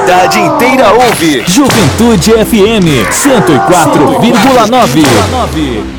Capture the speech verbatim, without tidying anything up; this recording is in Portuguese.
cidade inteira ouve. Juventude F M cento e quatro vírgula nove.